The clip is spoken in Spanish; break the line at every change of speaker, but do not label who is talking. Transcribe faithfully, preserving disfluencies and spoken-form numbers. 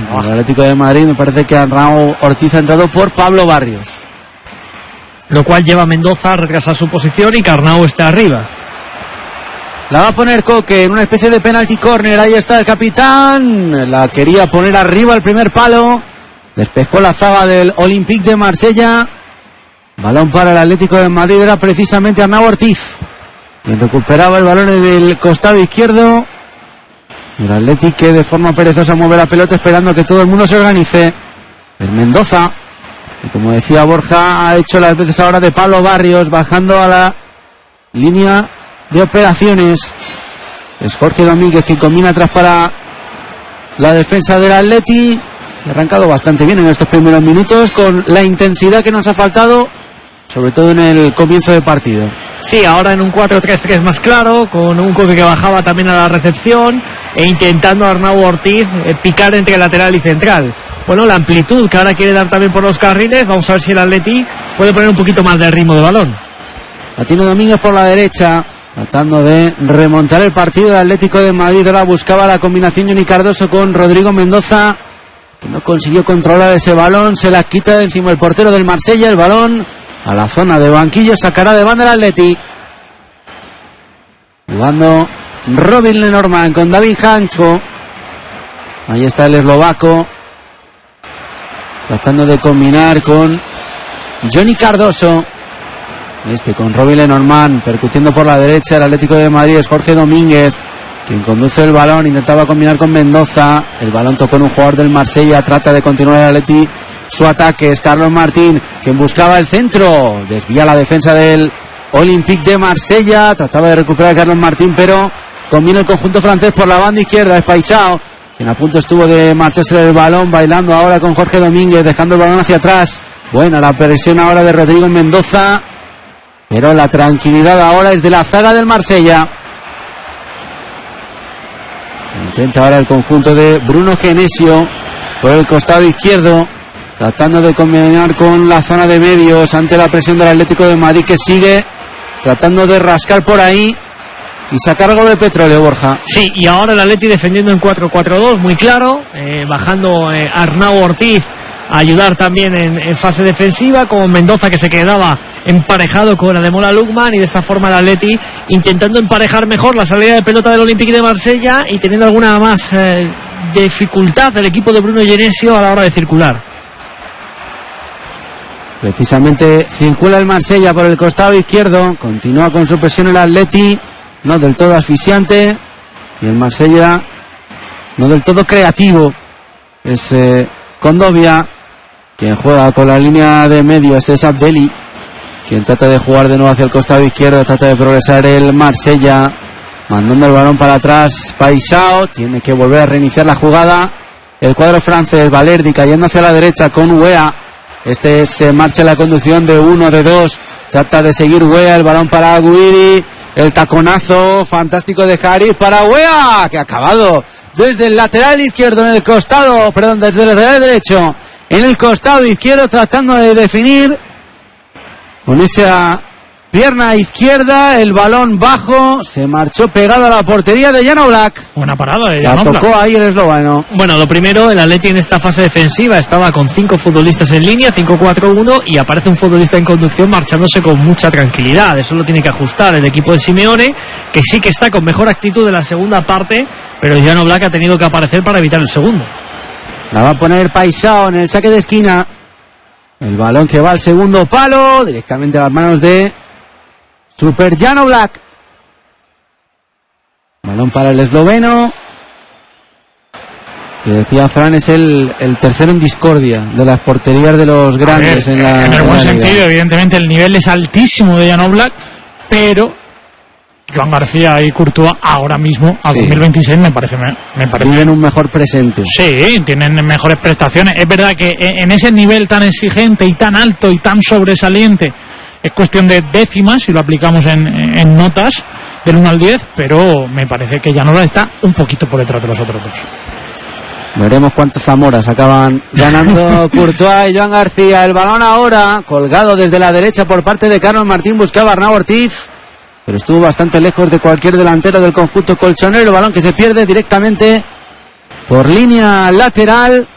Oh. El Atlético de Madrid, me parece que Arnau Ortiz ha entrado por Pablo Barrios.
Lo cual lleva a Mendoza a retrasar su posición y que Arnau está arriba.
La va a poner Coque en una especie de penalty corner. Ahí está el capitán. La quería poner arriba el primer palo. Despejó la zaga del Olympique de Marsella. Balón para el Atlético de Madrid. Era precisamente Arnau Ortiz quien recuperaba el balón en el costado izquierdo. El Atlético que de forma perezosa mueve la pelota esperando que todo el mundo se organice. El Mendoza, y como decía Borja, ha hecho las veces ahora de Pablo Barrios, bajando a la línea de operaciones. Es Jorge Domínguez quien combina atrás para la defensa del Atleti. Ha arrancado bastante bien en estos primeros minutos, con la intensidad que nos ha faltado, sobre todo en el comienzo del partido.
Sí, ahora en un cuatro tres tres más claro, con un Coque que bajaba también a la recepción e intentando a Arnau Ortiz eh, picar entre lateral y central. Bueno, la amplitud que ahora quiere dar también por los carriles. Vamos a ver si el Atleti puede poner un poquito más de ritmo de balón.
Latino Domínguez por la derecha, tratando de remontar el partido del Atlético de Madrid. Ahora buscaba la combinación Johnny Cardoso con Rodrigo Mendoza, que no consiguió controlar ese balón. Se la quita de encima el portero del Marsella. El balón a la zona de banquillo, sacará de banda el Atleti. Jugando Robin Lenormand con David Hancho. Ahí está el eslovaco, tratando de combinar con Johnny Cardoso. Este con Robin Lenormand, percutiendo por la derecha. El Atlético de Madrid es Jorge Domínguez quien conduce el balón, intentaba combinar con Mendoza. El balón tocó en un jugador del Marsella. Trata de continuar el Atleti su ataque. Es Carlos Martín quien buscaba el centro, desvía la defensa del Olympique de Marsella. Trataba de recuperar a Carlos Martín, pero combina el conjunto francés por la banda izquierda. Es Paixao quien a punto estuvo de marcharse el balón, bailando ahora con Jorge Domínguez, dejando el balón hacia atrás. Buena la presión ahora de Rodrigo Mendoza, pero la tranquilidad ahora es de la zaga del Marsella. Intenta ahora el conjunto de Bruno Genesio por el costado izquierdo, tratando de combinar con la zona de medios ante la presión del Atlético de Madrid, que sigue tratando de rascar por ahí y sacar algo de petróleo, Borja.
Sí, y ahora el Atleti defendiendo en cuatro cuatro dos, muy claro, eh, bajando eh, Arnau Ortiz a ayudar también en, en fase defensiva, con Mendoza que se quedaba emparejado con Ademola Lookman, y de esa forma el Atleti intentando emparejar mejor la salida de pelota del Olympique de Marsella y teniendo alguna más eh, dificultad del equipo de Bruno Genesio a la hora de circular.
Precisamente circula el Marsella por el costado izquierdo, continúa con su presión el Atleti, no del todo asfixiante, y el Marsella no del todo creativo. Es eh, Condovia quien juega con la línea de medios, es Abdelli quien trata de jugar de nuevo hacia el costado izquierdo. Trata de progresar el Marsella, mandando el balón para atrás. Paixao tiene que volver a reiniciar la jugada. El cuadro francés, Valerdi cayendo hacia la derecha con Wea. Este se marcha la conducción de uno, de dos. Trata de seguir Wea, el balón para Guiri. El taconazo fantástico de Haris para Wea, que ha acabado desde el lateral izquierdo en el costado, perdón, desde el lateral derecho en el costado izquierdo, tratando de definir con esa pierna izquierda. El balón bajo, se marchó pegado a la portería de Jan Oblak.
Buena parada de Jan
Oblak. La tocó ahí el esloveno.
Bueno, lo primero, el Atleti en esta fase defensiva estaba con cinco futbolistas en línea, cinco cuatro uno, y aparece un futbolista en conducción marchándose con mucha tranquilidad. Eso lo tiene que ajustar el equipo de Simeone, que sí que está con mejor actitud en la segunda parte, pero Jan Oblak ha tenido que aparecer para evitar el segundo.
La va a poner Paixao en el saque de esquina. El balón que va al segundo palo, directamente a las manos de Super Jan Oblak. Balón para el esloveno, que decía Fran es el, el tercero en discordia de las porterías de los grandes.
Ver,
en la
en el
en
buen
la
sentido,
liga.
evidentemente el nivel es altísimo de Jan Oblak, pero Joan García y Courtois ahora mismo a sí. dos mil veintiséis me parece me parece
tienen un mejor presente.
Sí, tienen mejores prestaciones. Es verdad que en ese nivel tan exigente y tan alto y tan sobresaliente es cuestión de décimas si lo aplicamos en, en notas del uno al diez, pero me parece que Jan Oblak está un poquito por detrás de los otros dos.
Veremos cuántos Zamoras acaban ganando Courtois y Joan García. El balón ahora colgado desde la derecha por parte de Carlos Martín, buscaba a Arnau Ortiz, pero estuvo bastante lejos de cualquier delantero del conjunto colchonero. El balón que se pierde directamente por línea lateral.